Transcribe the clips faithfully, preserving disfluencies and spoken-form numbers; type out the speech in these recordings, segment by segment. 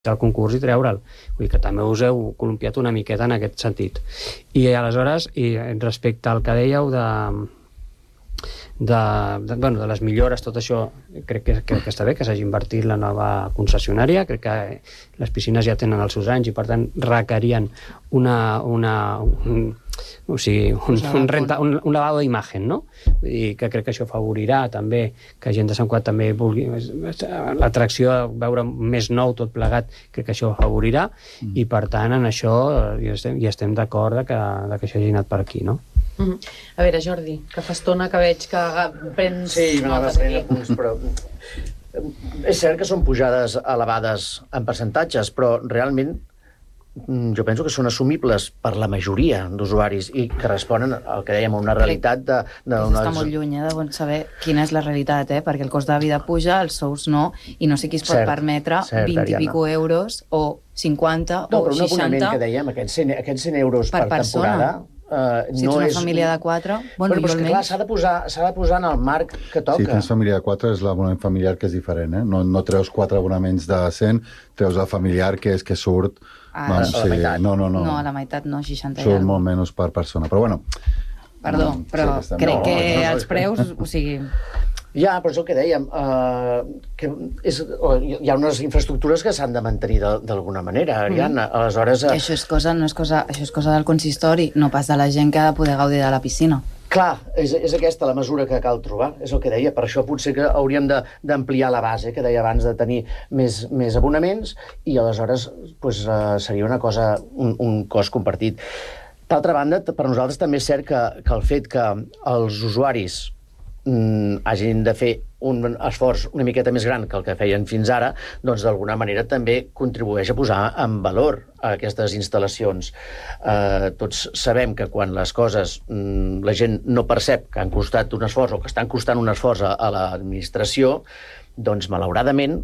el concurs i treure'l. Vull dir que també us heu columpiat una miqueta en aquest sentit. I aleshores, i respecte al que dèieu de, de, de, bueno, de les millores, tot això, crec que, crec que està bé que s'hagi invertit la nova concessionària, crec que les piscines ja tenen els seus anys i per tant requerien una, una, un, o sigui, un, un, renta, un, un lavado d'imatge, no? Vull dir que crec que això favorirà també que gent de Sant Cugat també vulgui l'atracció de veure més nou tot plegat, crec que això favorirà mm. i per tant en això hi estem, hi estem d'acord de que, de que això hagi anat per aquí, no? Mm-hmm. A veure, Jordi, que fa estona que veig que prens... Sí, m'anava prenent apunts, però... És cert que són pujades elevades en percentatges, però realment jo penso que són assumibles per la majoria d'usuaris i que responen al que dèiem, a una realitat de... de una... Està molt lluny eh, de saber quina és la realitat, eh? Perquè el cost de vida puja, els sous no, i no sé qui es pot cert, permetre cert, vint i pico euros o cinquanta no, o seixanta... No, però un abonament que dèiem, aquests cent, aquests cent euros per, per temporada... Uh, si no ets una és... família de quatre... Bueno, bueno, però és que clar, s'ha de, posar, s'ha de posar en el marc que toca. Si tens família de quatre, és l'abonament familiar que és diferent, eh? No, no treus quatre abonaments de cent, treus el familiar que és que surt... Ah, doncs, a la meitat. No, no, no. No, a la meitat no, seixanta surt molt menys per persona, però bueno... Perdó, no, però sí, crec no, que no, no, els preus, o sigui... Ja, però és el que dèiem, uh, que és, uh, hi ha unes infraestructures que s'han de mantenir d'alguna manera, Ariadna. Mm. Aleshores... Uh... Això és cosa, no és cosa, això és cosa del consistori, no pas de la gent que ha de poder gaudir de la piscina. Clar, és, és aquesta la mesura que cal trobar, és el que deia. Per això potser que hauríem d'ampliar la base, que deia abans, de tenir més, més abonaments, i aleshores pues, uh, seria una cosa, un, un cost compartit. D'altra banda, per nosaltres també és cert que, que el fet que els usuaris mm, hagin de fer un esforç una miqueta més gran que el que feien fins ara, doncs d'alguna manera també contribueix a posar en valor aquestes instal·lacions. Eh, tots sabem que quan les coses mm, la gent no percep que han costat un esforç o que estan costant un esforç a, a l'administració, doncs malauradament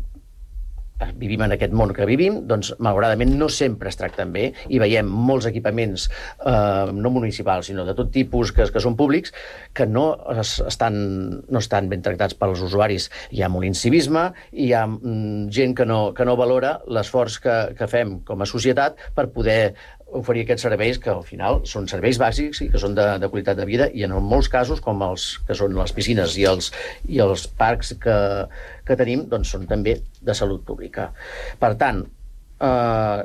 vivim en aquest món que vivim, doncs malauradament no sempre es tracten bé i veiem molts equipaments eh, no municipals, sinó de tot tipus que, que són públics, que no es, estan, no estan ben tractats pels usuaris. Hi ha molt incivisme, hi ha mm, gent que no, que no valora l'esforç que, que fem com a societat per poder oferir aquests serveis que al final són serveis bàsics i que són de, de qualitat de vida i en molts casos, com els que són les piscines i els, i els parcs que, que tenim, doncs són també de salut pública. Per tant, eh,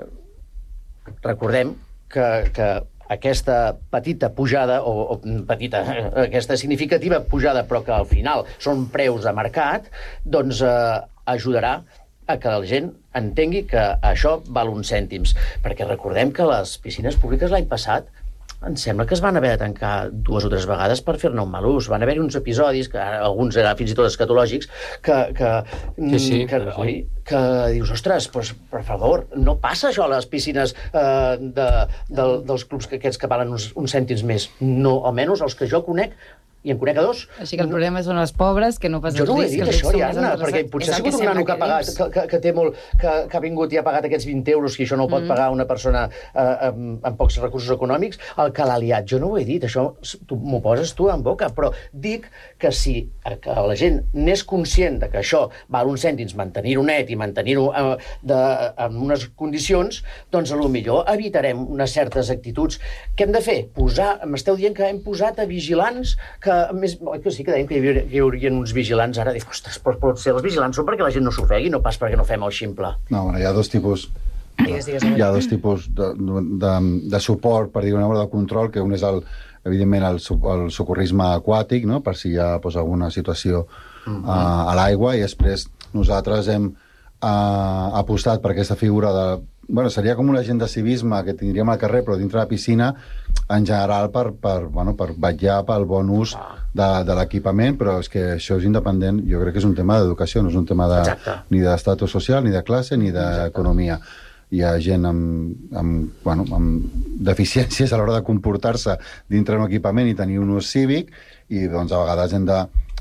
recordem que, que aquesta petita pujada, o, o petita, aquesta significativa pujada, però que al final són preus de mercat, doncs eh, ajudarà a que la gent entengui que això val uns cèntims. Perquè recordem que les piscines públiques l'any passat em sembla que es van haver de tancar dues o tres vegades per fer-ne un mal ús. Van haver-hi uns episodis, que alguns eren fins i tot escatològics, que, que, sí, sí, que, sí. oi, que dius, ostres, pues, per favor, no passa això a les piscines eh, de, de, dels clubs que aquests que valen uns, uns cèntims més. No, almenys els que jo conec, i en conec a dos. Així que el problema són les pobres, que no passen jo no ho he risc. dit, això, Ariadna, perquè potser ha sigut un nano que ha pagat, que, que, que, té molt, que, que ha vingut i ha pagat aquests vint euros, que això no ho pot mm. pagar una persona eh, amb, amb pocs recursos econòmics, el que l'ha liat. Jo no ho he dit, això m'ho poses tu en boca, però dic que si que la gent n'és conscient de que això val uns cèntims, mantenir-ho net i mantenir-ho eh, de, en unes condicions, doncs potser evitarem unes certes actituds. Què hem de fer? Posar, m'esteu dient que hem posat a vigilants que que més, que sí que dèiem que hi havia, hi hauria uns vigilants ara, dic, ostres, però potser els vigilants són perquè la gent no s'ofegui, no pas perquè no fem el ximple. No, bueno, hi ha dos tipus digues, digues, hi ha dos tipus de, de, de suport, per dir una hora de control, que un és el, evidentment el, el socorrisme aquàtic, no? Per si hi ha pues, alguna situació uh, a l'aigua, i després nosaltres hem uh, apostat per aquesta figura de... Bueno, seria com un agent de civisme que tindríem al carrer, però dintre la piscina, en general, per, per, bueno, per vetllar pel bon ús de, de l'equipament, però és que això és independent, jo crec que és un tema d'educació, no és un tema de, ni d'estatus social, ni de classe, ni d'economia. Hi ha gent amb, amb, bueno, amb deficiències a l'hora de comportar-se dintre d'un equipament i tenir un ús cívic, i doncs a vegades hem de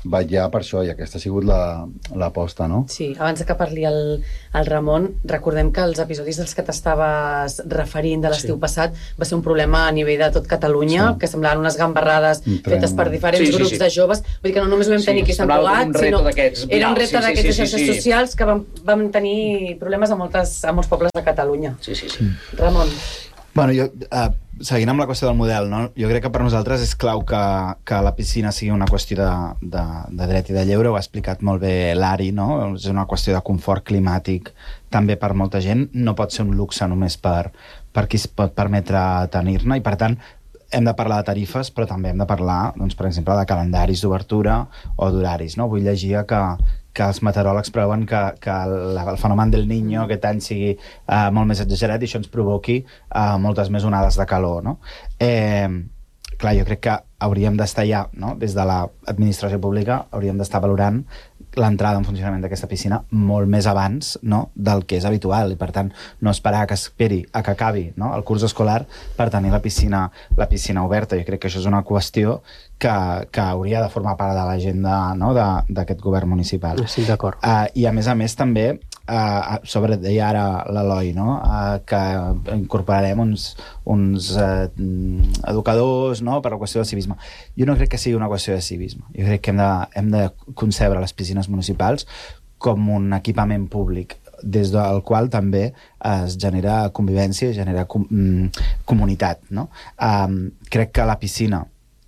vetllar per això, i aquesta ha sigut l'aposta, no? Sí, abans que parli el, el Ramon, recordem que els episodis dels que t'estaves referint de l'estiu sí. passat va ser un problema a nivell de tot Catalunya, sí. que semblaven unes gambarrades fetes per diferents sí, sí, grups sí. de joves. Vull dir que no només ho vam tenir sí, aquí a Sant Cugat, sinó era un repte sí, d'aquestes sí, sí, xarxes sí, sí. socials que vam, vam tenir problemes a, moltes, a molts pobles de Catalunya. Sí, sí, sí. Ramon. Bueno, jo, uh, seguint amb la qüestió del model, no? Jo crec que per nosaltres és clau que, que la piscina sigui una qüestió de, de, de dret i de lleure, ho ha explicat molt bé l'Ari, no? És una qüestió de confort climàtic també per molta gent, no pot ser un luxe només per, per qui es pot permetre tenir-ne, i per tant hem de parlar de tarifes, però també hem de parlar, doncs, per exemple, de calendaris d'obertura o d'horaris, no? Vull llegir que que els meteoròlegs preveuen que, que el, el fenomen del Niño aquest any sigui uh, molt més exagerat i això ens provoqui uh, moltes més onades de calor, no? Eh, clar, jo crec que hauríem d'estar ja, no? Des de l'administració pública, hauríem d'estar valorant l'entrada en funcionament d'aquesta piscina molt més abans, no? Del que és habitual, i per tant no esperar que esperi a que acabi, no? El curs escolar per tenir la piscina, la piscina oberta. Jo crec que això és una qüestió que, que hauria de formar part de l'agenda, no? d'aquest govern municipal. Sí, d'acord. Uh, I a més a més també uh, sobre, deia ara l'Eloi, no? uh, que incorporarem uns, uns uh, educadors, no? Per la qüestió del civisme. Jo no crec que sigui una qüestió de civisme. Jo crec que hem de, hem de concebre les piscines municipals com un equipament públic des del qual també es genera convivència i genera com, comunitat, no? Um, crec que la piscina,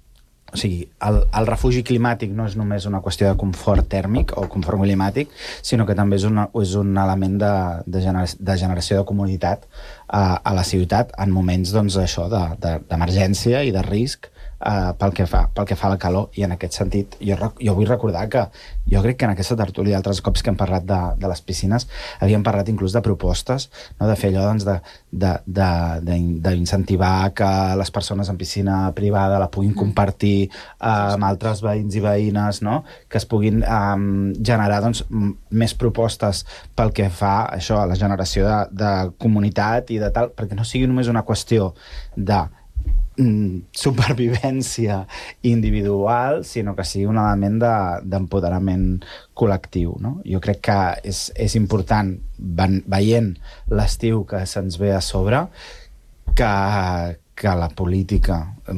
o sigui, el, el refugi climàtic no és només una qüestió de confort tèrmic o confort climàtic, sinó que també és, una, és un element de, de, gener, de generació de comunitat a, a la ciutat en moments, doncs, això, d'emergència de, de, i de risc Uh, pel, que fa, pel que fa a la calor, i en aquest sentit jo, jo vull recordar que jo crec que en aquesta tertúlia altres cops que hem parlat de, de les piscines havíem parlat inclús de propostes, no? De fer allò doncs, d'incentivar que les persones en piscina privada la puguin compartir uh, amb altres veïns i veïnes, no? Que es puguin um, generar doncs, més propostes pel que fa això, a la generació de, de comunitat i de tal, perquè no sigui només una qüestió de supervivència individual, sinó que sigui un element d'empoderament de, col·lectiu, no? Jo crec que és, és important, veient l'estiu que se'ns ve a sobre, que, que la política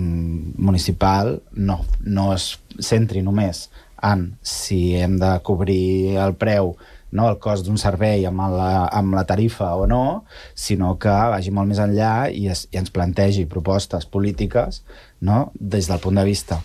municipal no, no es centri només en si hem de cobrir el preu, no, el cost d'un servei amb la, amb la tarifa o no, sinó que vagi molt més enllà i, es, i ens plantegi propostes polítiques, no, des del punt de vista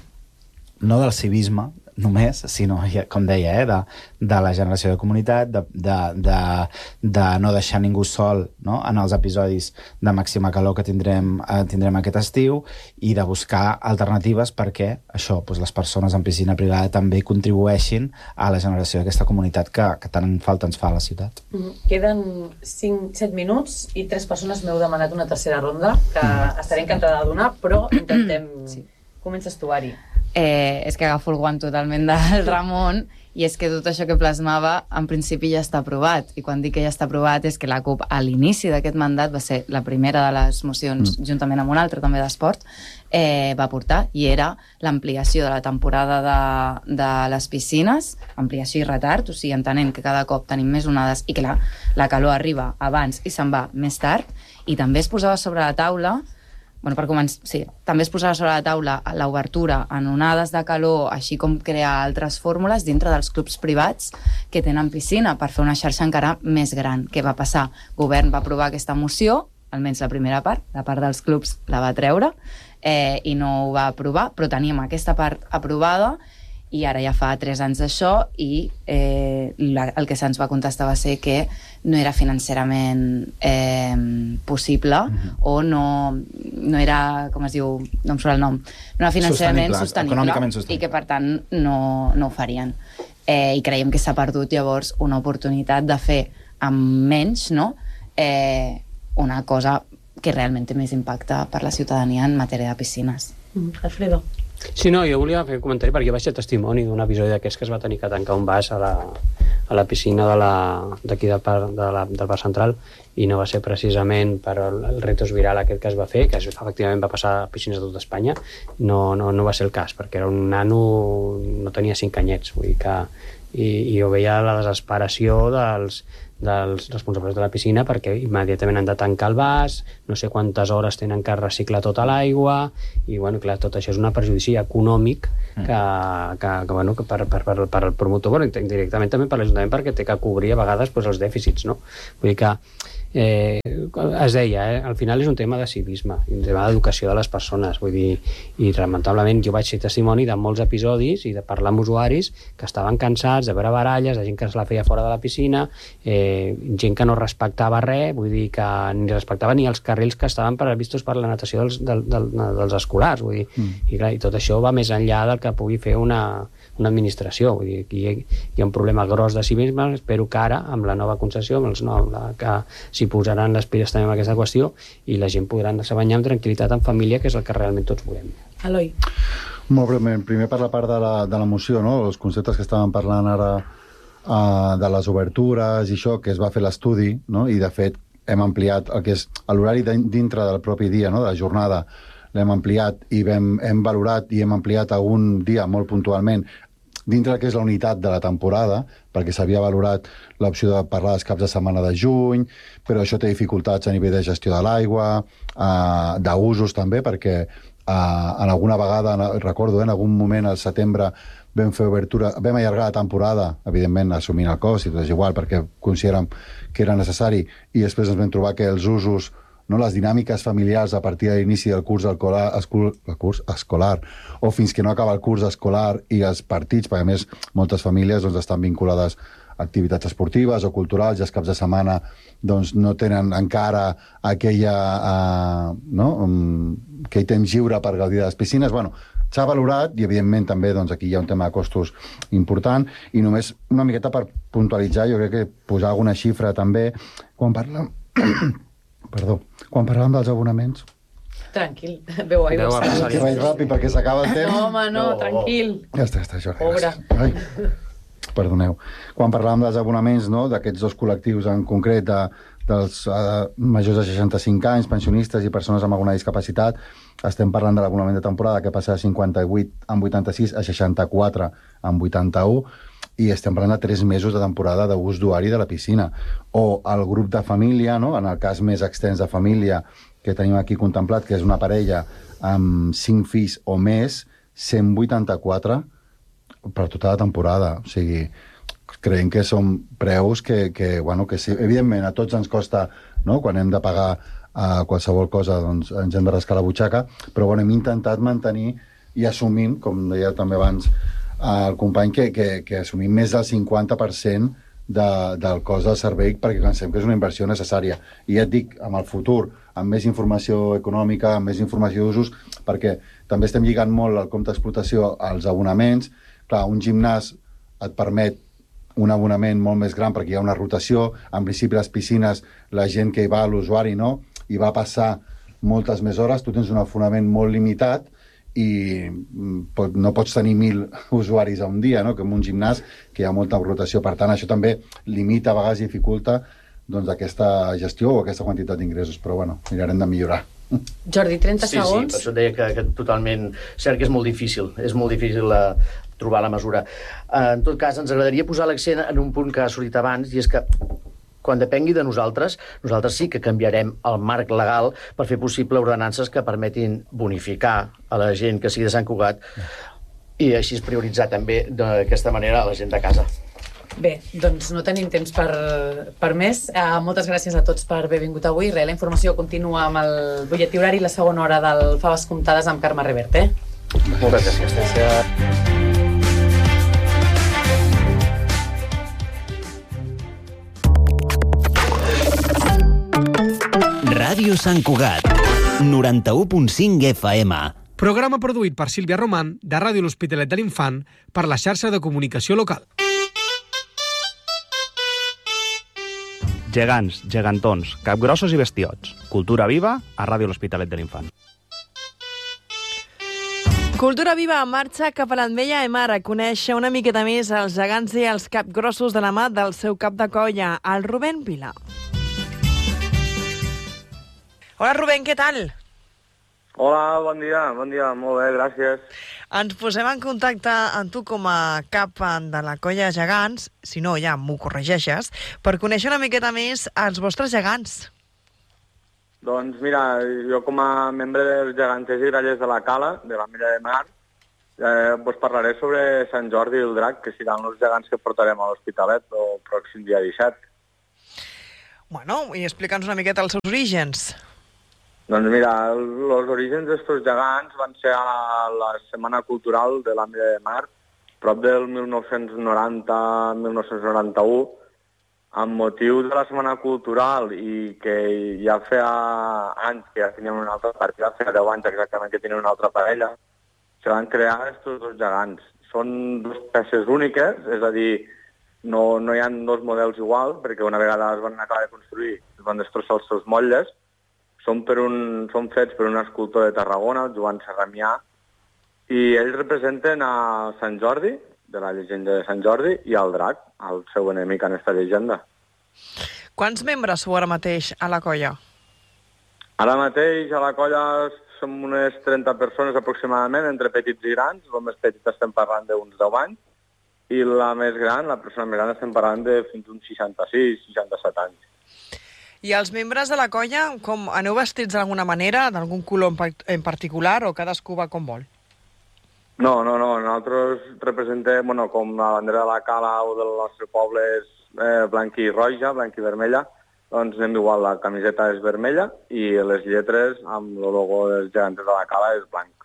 no del civisme només, sinó, com deia, eh, de, de la generació de comunitat, de, de, de, de no deixar ningú sol, no? En els episodis de màxima calor que tindrem, eh, tindrem aquest estiu, i de buscar alternatives perquè això, doncs, les persones en piscina privada també contribueixin a la generació d'aquesta comunitat que, que tant falta ens fa a la ciutat. Mm. Queden cinc set minuts i tres persones m'heu demanat una tercera ronda que mm. estaré encantada de donar, però intentem... Sí. Comences tu, Ari. Eh, és que agafo el guant totalment del Ramon, i és que tot això que plasmava en principi ja està aprovat, i quan dic que ja està aprovat és que la CUP a l'inici d'aquest mandat va ser la primera de les mocions, mm. juntament amb una altra també d'esport, eh, va portar, i era l'ampliació de la temporada de, de les piscines, ampliació i retard, o sigui, entenent que cada cop tenim més onades i que la, la calor arriba abans i se'n va més tard, i també es posava sobre la taula. Bueno, per començar, sí, també es posarà sobre la taula l'obertura en onades de calor, així com crear altres fórmules dintre dels clubs privats que tenen piscina per fer una xarxa encara més gran. Què va passar? El govern va aprovar aquesta moció, almenys la primera part, la part dels clubs la va treure, eh, i no ho va aprovar, però teníem aquesta part aprovada, i ara ja fa tres anys d'això, i eh, la, el que se'ns va contestar va ser que no era financerament eh, possible, uh-huh. o no, no era, com es diu, no em surt el nom, no era financerament sostenible, sostenible, sostenible, i que per tant no, no ho farien. Eh, I creiem que s'ha perdut llavors una oportunitat de fer amb menys, no? eh, una cosa que realment té més impacte per la ciutadania en matèria de piscines. Mm, Alfredo. Sí, no, jo volia fer un comentari perquè jo vaig ser testimoni d'un episodi d'aquests que es va tenir que tancar un vas a la, a la piscina de la, d'aquí del parc, de la, del parc central, i no va ser precisament per el retos viral aquest que es va fer, que efectivament va passar a piscines de tota Espanya, no, no, no va ser el cas, perquè era un nano, no tenia cinc anyets, vull dir que, i, i jo veia la desesperació dels, dels responsables de la piscina perquè immediatament han de tancar el vas, no sé quantes hores tenen que reciclar tota l'aigua, i bueno, clar, tot això és un perjudici econòmic que, que, que, bueno, que per, per, per, per el promotor, bueno, directament també per l'Ajuntament, perquè té que cobrir a vegades pues, els dèficits, no? Vull dir que eh, es deia, eh, al final és un tema de civisme, un tema d'educació de les persones, vull dir, i lamentablement jo vaig ser testimoni de molts episodis i de parlar amb usuaris que estaven cansats de veure baralles, de gent que se la feia fora de la piscina, eh, gent que no respectava res, vull dir que ni respectava ni els carrils que estaven previstos per la natació dels, del, del, dels escolars, vull dir, mm. i, clar, i tot això va més enllà del que pugui fer una, una administració, vull dir, aquí hi, hi ha un problema gros de civisme, espero que ara, amb la nova concessió, amb els no, amb la, que s'hi posaran les piles també en aquesta qüestió i la gent podrà anar-se a banyar amb tranquil·litat en família, que és el que realment tots volem. Eloi. Molt breument, primer per la part de la, de la moció, no? Els conceptes que estàvem parlant ara uh, de les obertures i això, que es va fer l'estudi, no? I de fet hem ampliat el que és l'horari dintre del propi dia, no? De la jornada, l'hem ampliat i hem, hem valorat i hem ampliat algun dia molt puntualment dintre del que és la unitat de la temporada, perquè s'havia valorat l'opció de parlar dels caps de setmana de juny, però això té dificultats a nivell de gestió de l'aigua, eh, d'usos també, perquè eh, en alguna vegada, recordo, eh, en algun moment al setembre vam fer obertura, vam allargar la temporada, evidentment assumint el cost i tot és igual, perquè considerem que era necessari, i després ens vam trobar que els usos, no, les dinàmiques familiars a partir de l'inici del curs escolar, el curs escolar o fins que no acaba el curs escolar i els partits, perquè a més moltes famílies doncs, estan vinculades a activitats esportives o culturals i els caps de setmana doncs, no tenen encara aquella, uh, no, um, aquell temps lliure per gaudir de les piscines. Bueno, s'ha valorat i evidentment també doncs, aquí hi ha un tema de costos important i només una miqueta per puntualitzar, jo crec que posar alguna xifra també quan parlem perdó, quan parlàvem dels abonaments. Tranquil, beu aigua. Que vaig ràpid perquè s'acaba el temps. No, home, no, no, tranquil. Ja està, ja està, Jordi. Pobre. Ai, perdoneu. Quan parlàvem dels abonaments, no, d'aquests dos col·lectius en concret, de, dels uh, majors de seixanta-cinc anys, pensionistes i persones amb alguna discapacitat, estem parlant de l'abonament de temporada que passa de cinquanta-vuit amb vuitanta-sis a seixanta-quatre amb vuitanta-u, i estem parlant de tres mesos de temporada d'ús d'usuari de la piscina. O el grup de família, no? En el cas més extens de família que tenim aquí contemplat, que és una parella amb cinc fills o més, cent vuitanta-quatre per tota la temporada. O sigui, creiem que són preus que, que, bueno, que sí, evidentment a tots ens costa, no? Quan hem de pagar uh, qualsevol cosa, doncs ens hem de rascar la butxaca, però bueno, hem intentat mantenir i assumint, com deia també abans el company, que, que, que assumim més del cinquanta per cent de, del cost del servei, perquè pensem que és una inversió necessària. I ja et dic, amb el futur, amb més informació econòmica, amb més informació d'usos, perquè també estem lligant molt el compte d'explotació als abonaments. Clar, un gimnàs et permet un abonament molt més gran perquè hi ha una rotació. En principi, les piscines, la gent que hi va, l'usuari, no? Hi va passar moltes més hores, tu tens un abonament molt limitat, i no pots tenir mil usuaris a un dia, no? Que en un gimnàs que hi ha molta rotació. Per tant, això també limita, a vegades dificulta doncs, aquesta gestió o aquesta quantitat d'ingressos, però bueno, mirarem de millorar. Jordi, trenta sí, segons. Sí, per això et deia que, que totalment cert que és molt difícil, és molt difícil uh, trobar la mesura. Uh, en tot cas, ens agradaria posar l'accent en un punt que ha sortit abans, i és que quan depengui de nosaltres, nosaltres sí que canviarem el marc legal per fer possible ordenances que permetin bonificar a la gent que sigui de Sant Cugat i així prioritzar també d'aquesta manera a la gent de casa. Bé, doncs no tenim temps per, per més. Uh, moltes gràcies a tots per haver vingut avui. Re, la informació continua amb el butlletí horari i la segona hora del Faves Comptades amb Carme Reverte. Moltes gràcies. gràcies. Ràdio Sant Cugat, noranta-u punt cinc F M. Programa produït per Sílvia Roman, de Ràdio L'Hospitalet de l'Infant, per la xarxa de comunicació local. Gegants, gegantons, capgrossos i bestiots. Cultura viva a Ràdio L'Hospitalet de l'Infant. Cultura Viva en marxa cap a l'Ametlla de Mar a conèixer una miqueta més els gegants i els capgrossos de la mà del seu cap de colla, el Rubén Vila. Hola Rubén, què tal? Hola, bon dia, bon dia, molt bé, gràcies. Ens posem en contacte amb tu com a cap de la colla de gegants, si no ja m'ho corregeixes, per conèixer una miqueta més els vostres gegants. Doncs mira, jo com a membre dels geganters i grallers de la Cala, de l'Ametlla de Mar, eh, vos parlaré sobre Sant Jordi i el Drac, que seran els gegants que portarem a l'Hospitalet el pròxim dia disset. Bueno, i explica'ns una miqueta els seus orígens. Doncs mira, els orígens d'estos gegants van ser a la, la Setmana Cultural de l'Ametlla de Mar, prop del mil nou-cents noranta mil nou-cents noranta-u, amb motiu de la Setmana Cultural i que ja feia anys que ja teníem una altra partida, feia deu anys exactament que teníem una altra parella, se van crear aquests dos gegants. Són dues peces úniques, és a dir, no, no hi ha dos models iguals, perquè una vegada es van acabar de construir, es van destrossar els seus motlles. Són, per un, són fets per un escultor de Tarragona, el Joan Serramià, i ells representen a Sant Jordi, de la llegenda de Sant Jordi, i al Drac, el seu enemic en aquesta llegenda. Quants membres sou ara mateix a la colla? Ara mateix a la colla som unes trenta persones aproximadament, entre petits i grans. El més petit estem parlant d'uns deu anys, i la més gran, la persona més gran, estem parlant de fins a uns seixanta-sis seixanta-set anys. I els membres de la colla, com aneu vestits d'alguna manera, d'algun color en particular, o cadascú va com vol? No, no, no. Nosaltres representem, bueno, com la bandera de la Cala o del nostre poble és eh, blanc i roja, blanc i vermella, doncs anem igual, la camiseta és vermella i les lletres amb el logo dels gegants de la Cala és blanc.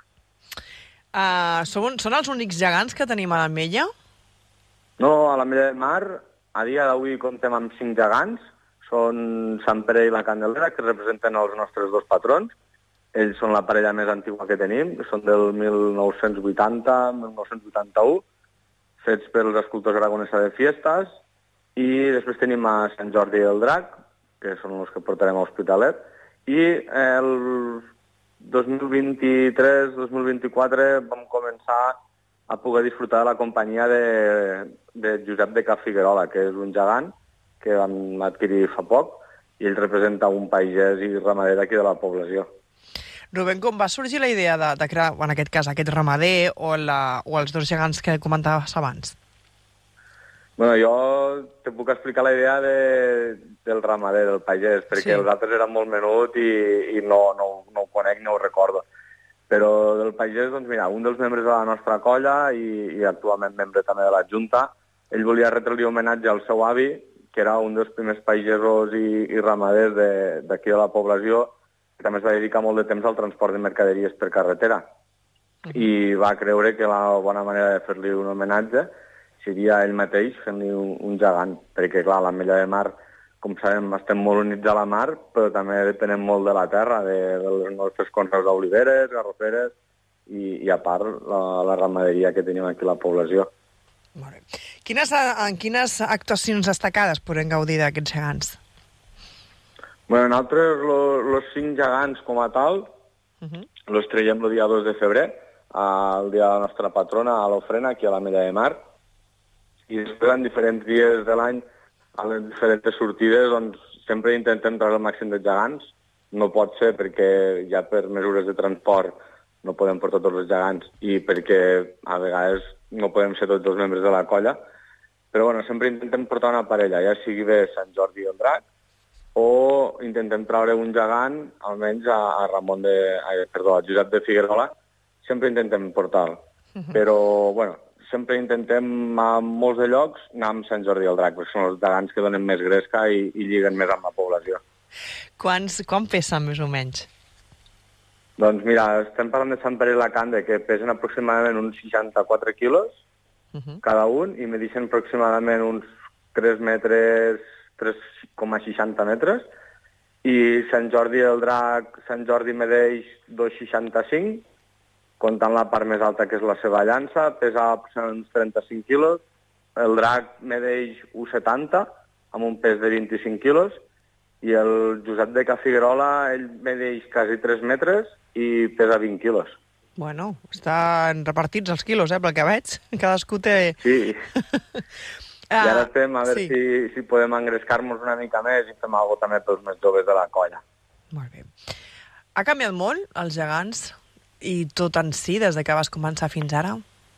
Uh, són, són els únics gegants que tenim a l'Ametlla? No, a l'Ametlla de Mar, a dia d'avui comptem amb cinc gegants, són Sant Pere i la Candelera, que representen els nostres dos patrons. Ells són la parella més antiga que tenim, són del mil nou-cents vuitanta mil nou-cents vuitanta-u, fets pels escultors Aragonesa de Fiestas, i després tenim a Sant Jordi i el Drac, que són els que portarem a l'Hospitalet, i el dos mil vint-i-tres dos mil vint-i-quatre vam començar a poder disfrutar de la companyia de, de Josep de Ca Figuerola, que és un gegant que vam adquirir fa poc, i ell representa un pagès i ramader d'aquí de la població. Rubén, com va sorgir la idea de, de crear, en aquest cas, aquest ramader o, la, o els dos gegants que comentaves abans? Bueno, jo te puc explicar la idea de, del ramader, del pagès, perquè sí. Els altres eren molt menut i, i no, no, no ho conec, no ho recordo. Però del pagès, doncs mira, un dels membres de la nostra colla i, i actualment membre també de la Junta, ell volia retre-li homenatge al seu avi, que era un dels primers pagesos i, i ramaders d'aquí de, de la població, que també es va dedicar molt de temps al transport de mercaderies per carretera. Uh-huh. I va creure que la bona manera de fer-li un homenatge seria ell mateix fent-li un, un gegant, perquè clar, l'Ametlla de Mar, com sabem, estem molt units a la mar, però també depenem molt de la terra, de, de les nostres conreus d'oliveres, garroferes, i, i a part la, la ramaderia que tenim aquí a la població. Molt bé. Quines, en quines actuacions destacades podem gaudir d'aquests gegants? Bueno, nosaltres, els cinc gegants com a tal, uh-huh. los traiem el dia dos de febrer, el dia de la nostra patrona, a l'ofrena, aquí a l'Ametlla de Mar, i després en diferents dies de l'any, a les diferents sortides, doncs sempre intentem treure el màxim de gegants. No pot ser perquè ja per mesures de transport no podem portar tots els gegants i perquè a vegades no podem ser tots els membres de la colla, però bueno, sempre intentem portar una parella, ja sigui bé Sant Jordi i el Drac, o intentem treure un gegant, almenys a, a Ramon de... A, perdó, a Josep de Figuerola, sempre intentem portar-lo. Uh-huh. Però, bueno, sempre intentem a molts de llocs anar amb Sant Jordi i el Drac, perquè són els gegants que donen més gresca i, i lliguen més amb la població. Quants, quan pesen, més o menys? Doncs mira, estem parlant de Sant Pere i la Cande, que pesen aproximadament uns seixanta-quatre quilos, uh-huh. cada un, i medixen aproximadament uns tres metres... tres coma seixanta metres, i Sant Jordi el Drac, Sant Jordi medeix dos coma seixanta-cinc, comptant la part més alta que és la seva llança, pesa uns trenta-cinc quilos, el Drac medeix un coma setanta, amb un pes de vint-i-cinc quilos, i el Josep de Ca Figuerola, ell medeix quasi tres metres i pesa vint quilos. Bueno, estan repartits els quilos, eh, pel que veig. Cadascú té... Sí. Ah, I ara estem a veure sí. si, si podem engrescar-nos una mica més i fem alguna cosa també pels més joves de la colla. Molt bé. Ha canviat molt els gegants i tot en si des de que vas començar fins ara?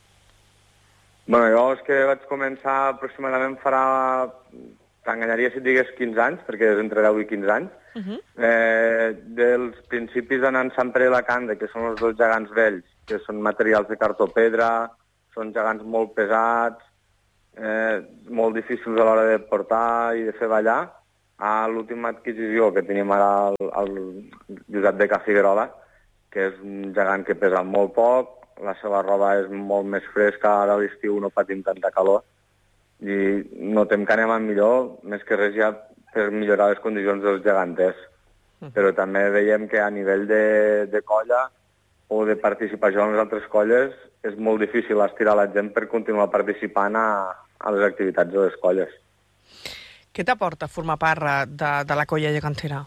Bueno, jo és que vaig començar aproximadament farà... T'enganyaria si et digués quinze anys, perquè és entre deu i quinze anys. Uh -huh. eh, dels principis anant sempre a la Canda, que són els dos gegants vells, que són materials de cartó-pedra, són gegants molt pesats, eh, molt difícils a l'hora de portar i de fer ballar, a l'última adquisició que tenim ara el, el Josep de Ca Figuerola, que és un gegant que pesa molt poc, la seva roba és molt més fresca, ara a l'estiu no patim tanta calor, i notem que anem a millor, més que res ja per millorar les condicions dels geganters. Uh-huh. Però també veiem que a nivell de, de colla o de participació en les altres colles és molt difícil estirar la gent per continuar participant a, a les activitats de les colles. Què t'aporta formar part de, de la colla gegantera?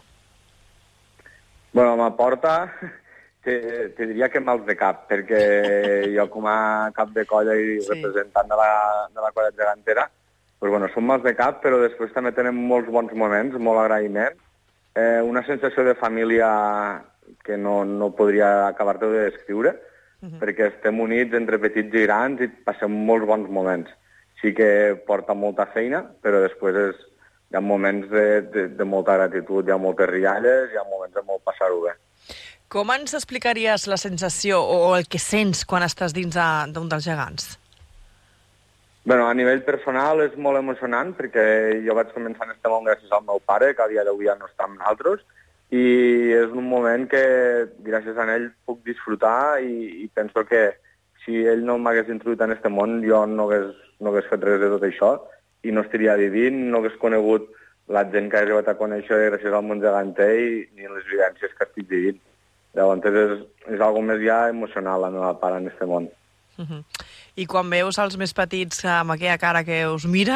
Bueno, m'aporta... Te, te diria que mals de cap, perquè jo com a cap de colla i sí. representant de la, de la colla gegantera, pues bueno, són mals de cap, però després també tenem molts bons moments, molt agraïment, eh, una sensació de família que no, no podria acabar-te de descriure, uh-huh. perquè estem units entre petits i grans i passem molts bons moments. Sí que porta molta feina, però després és, hi ha moments de, de, de molta gratitud, hi ha moltes rialles, hi ha moments de molt passar-ho bé. Com ens explicaries la sensació o el que sents quan estàs dins d'un dels gegants? Bueno, a nivell personal és molt emocionant perquè jo vaig començar en este món gràcies al meu pare, que a dia d'avui ja no està amb nosaltres, i és un moment que gràcies a ell puc disfrutar i, i penso que si ell no m'hagués introduït en este món jo no hagués, no hagués fet res de tot això i no estaria vivint, no hagués conegut la gent que he arribat a conèixer gràcies al món geganter i ni les vivències que estic vivint. Llavors és, és algo més ja emocional la meva part en aquest món. Uh-huh. I quan veus els més petits amb aquella cara que us miren?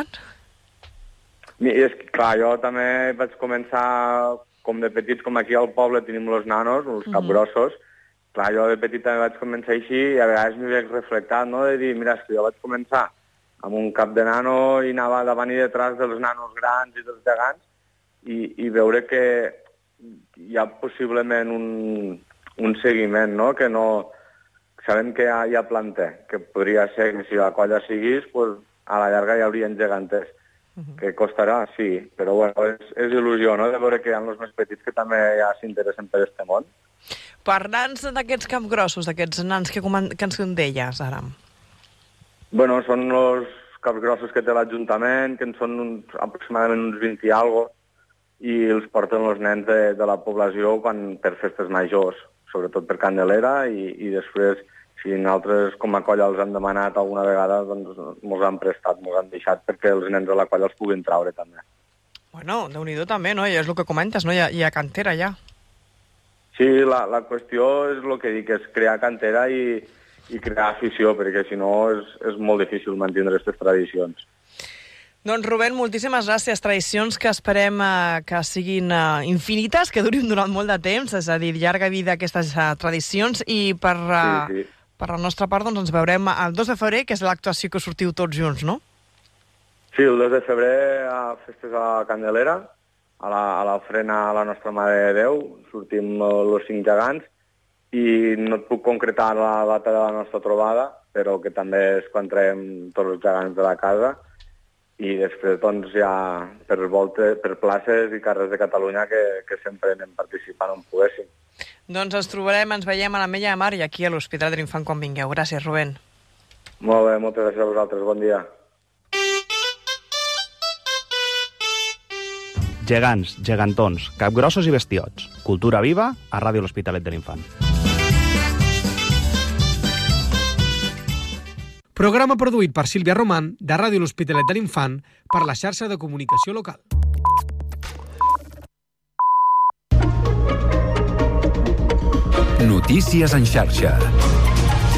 I és que, clar, jo també vaig començar com de petits, com aquí al poble tenim els nanos, els capgrossos. Uh-huh. Clar, jo de petit també vaig començar així i a vegades m'hi veig reflectat, no?, de dir, mira, és que jo vaig començar amb un cap de nano i anava davant i detrás dels nanos grans i dels gegants i, i veure que hi ha possiblement un, un seguiment, no?, que no... Sabem que hi ha, hi ha planter, que podria ser que si la colla seguís, pues, a la llarga hi haurien geganters. Uh-huh. Que costarà, sí, però bueno, és, és il·lusió, no?, de veure que hi ha els més petits que també ja s'interessen per este món. Parlants d'aquests capgrossos, d'aquests nans que, que ens deies ara. Bueno, són els capgrossos que té l'Ajuntament, que en són uns, aproximadament uns vint i algo, i els porten els nens de, de la població quan, per festes majors, sobretot per Candelera, i, i després, si nosaltres com a colla els han demanat alguna vegada, doncs mos han prestat, mos han deixat perquè els nens de la colla els puguin traure també. Bueno, Déu-n'hi-do també, no? I és el que comentes, no? Hi ha, hi ha cantera ja. Sí, la, la qüestió és el que dic, és crear cantera i, i crear afició, perquè si no és, és molt difícil mantenir aquestes tradicions. Doncs, Rubén, moltíssimes gràcies. Tradicions que esperem eh, que siguin eh, infinites, que durin durant molt de temps, és a dir, llarga vida aquestes eh, tradicions, i per, eh, sí, sí. per la nostra part doncs, ens veurem el dos de febrer, que és l'actuació que sortiu tots junts, no? Sí, el dos de febrer a festes a Candelera, a la, a l'ofrena a la nostra Mare de Déu, sortim els cinc gegants, i no et puc concretar la data de la nostra trobada, però que també és quan traiem tots els gegants de la casa, i després doncs ja per voltes, per places i carrers de Catalunya que, que sempre anem participant on poguéssim. Doncs ens trobarem, ens veiem a l'Ametlla de Mar i aquí a l'Hospital de l'Infant quan vingueu. Gràcies, Rubén. Molt bé, moltes gràcies a vosaltres. Bon dia. Gegants, gegantons, capgrossos i bestiots. Cultura viva a Ràdio L'Hospitalet de l'Infant. Programa produït per Sílvia Román, de Ràdio L'Hospitalet de l'Infant, per la xarxa de comunicació local. Notícies en xarxa.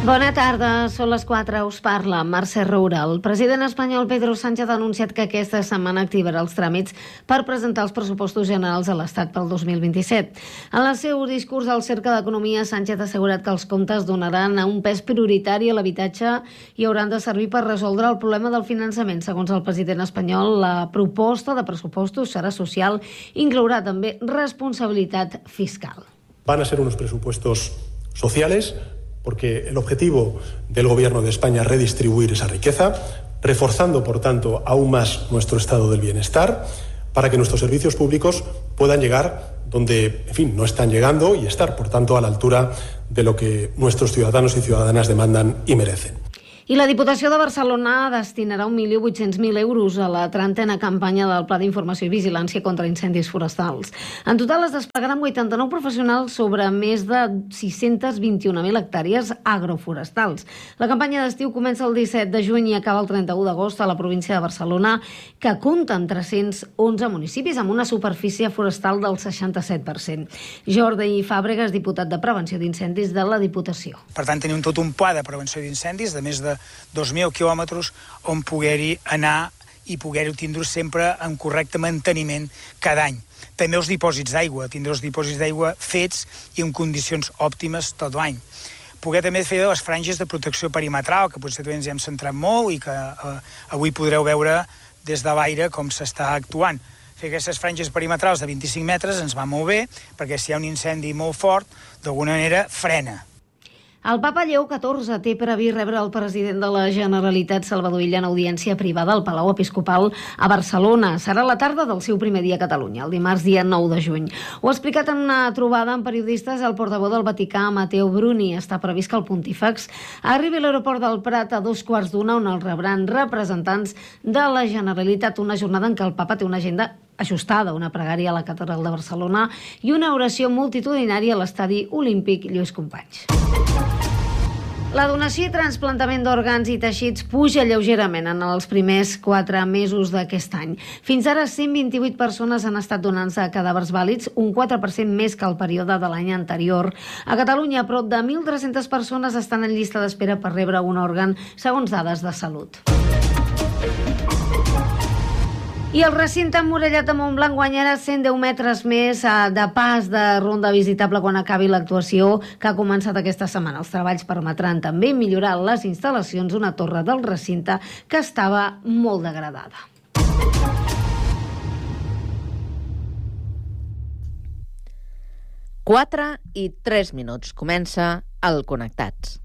Bona tarda, són les quatre, us parla Mercè Roura. El president espanyol Pedro Sánchez ha anunciat que aquesta setmana activarà els tràmits per presentar els pressupostos generals a l'Estat pel dos mil vint-i-set. En el seu discurs al Cercle d'Economia, Sánchez ha assegurat que els comptes donaran un pes prioritari a l'habitatge i hauran de servir per resoldre el problema del finançament. Segons el president espanyol, la proposta de pressupostos serà social i inclourà també responsabilitat fiscal. Van a ser unos presupuestos sociales, porque el objetivo del Gobierno de España es redistribuir esa riqueza, reforzando, por tanto, aún más nuestro estado del bienestar, para que nuestros servicios públicos puedan llegar donde, en fin, no están llegando y estar, por tanto, a la altura de lo que nuestros ciudadanos y ciudadanas demandan y merecen. I la Diputació de Barcelona destinarà un milió vuit-cents mil euros a la trentena campanya del Pla d'Informació i Vigilància contra incendis forestals. En total es desplegaran vuitanta-nou professionals sobre més de sis-cents vint-i-un mil hectàrees agroforestals. La campanya d'estiu comença el disset de juny i acaba el trenta-u d'agost a la província de Barcelona, que compta amb tres-cents onze municipis amb una superfície forestal del seixanta-set per cent. Jordi Fàbregas, diputat de Prevenció d'Incendis de la Diputació. Per tant, tenim tot un pla de prevenció d'incendis de més de dos mil quilòmetres on poder-hi anar i poder-ho tindre sempre en correcte manteniment cada any. També els dipòsits d'aigua, tindre els dipòsits d'aigua fets i en condicions òptimes tot l'any. Poder també fer les franges de protecció perimetral, que potser també ens hem centrat molt i que eh, avui podreu veure des de l'aire com s'està actuant. Fer aquestes franges perimetrals de vint-i-cinc metres ens va molt bé, perquè si hi ha un incendi molt fort, d'alguna manera frena. El papa Lleó catorze té previst rebre el president de la Generalitat, Salvador Illa, en audiència privada al Palau Episcopal a Barcelona. Serà la tarda del seu primer dia a Catalunya, el dimarts dia nou de juny. Ho ha explicat en una trobada amb periodistes el portaveu del Vaticà, Matteo Bruni. Està previst que el pontífex arribi a l'aeroport del Prat a dos quarts d'una, on el rebran representants de la Generalitat. Una jornada en què el papa té una agenda ajustada, una pregària a la Catedral de Barcelona i una oració multitudinària a l'estadi olímpic Lluís Companys. La donació i trasplantament d'òrgans i teixits puja lleugerament en els primers quatre mesos d'aquest any. Fins ara, cent vint-i-vuit persones han estat donant-se cadàvers vàlids, un quatre per cent més que el període de l'any anterior. A Catalunya, prop de mil tres-centes persones estan en llista d'espera per rebre un òrgan, segons dades de Salut. I el recinte emmurallat de Montblanc guanyarà cent deu metres més de pas de ronda visitable quan acabi l'actuació que ha començat aquesta setmana. Els treballs permetran també millorar les instal·lacions d'una torre del recinte que estava molt degradada. quatre i tres minuts. Comença el Connectats.